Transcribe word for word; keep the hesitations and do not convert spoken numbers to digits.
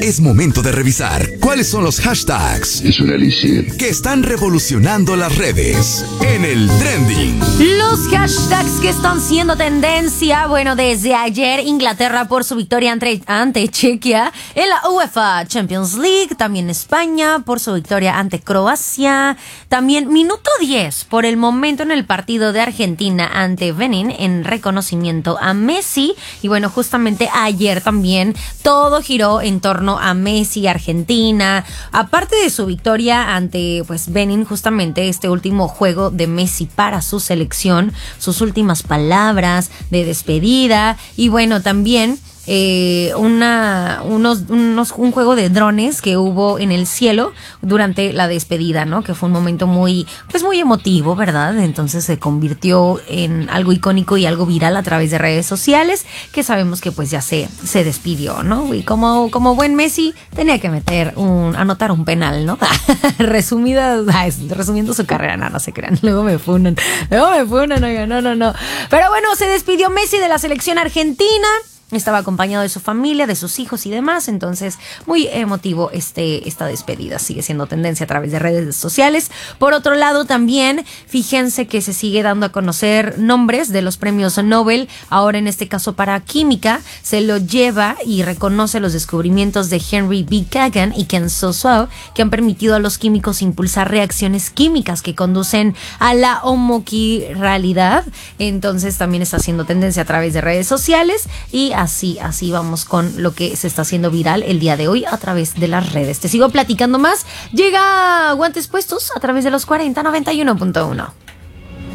Es momento de revisar cuáles son los hashtags Es un elixir que están revolucionando las redes en el trending. Los hashtags que están siendo tendencia, bueno, desde ayer Inglaterra por su victoria ante, ante Chequia en la UEFA Champions League, también España por su victoria ante Croacia, también minuto diez por el momento en el partido de Argentina ante Benin en reconocimiento a Messi, y bueno, justamente ayer también todo giró en torno a Messi, Argentina, aparte de su victoria ante pues Benin, justamente este último juego de Messi para su selección, sus últimas palabras de despedida, y bueno, también Eh, una, unos, unos, un juego de drones que hubo en el cielo durante la despedida, ¿no? Que fue un momento muy, pues muy emotivo, ¿verdad? Entonces se convirtió en algo icónico y algo viral a través de redes sociales, que sabemos que pues ya se, se despidió, ¿no? Y como, como buen Messi tenía que meter un, anotar un penal, ¿no? Resumida, resumiendo su carrera, no, no se crean, luego me funan, luego me funan, oigan, no, no, no. Pero bueno, se despidió Messi de la selección argentina. Estaba acompañado de su familia, de sus hijos y demás, entonces muy emotivo este, esta despedida, sigue siendo tendencia a través de redes sociales. Por otro lado también, fíjense que se sigue dando a conocer nombres de los premios Nobel, ahora en este caso para química, se lo lleva y reconoce los descubrimientos de Henry B. Kagan y Ken Soswell, que han permitido a los químicos impulsar reacciones químicas que conducen a la homoquiralidad, entonces también está haciendo tendencia a través de redes sociales, y Así, así vamos con lo que se está haciendo viral el día de hoy a través de las redes. Te sigo platicando más. Llega Guantes Puestos a través de los cuarenta noventa y uno punto uno.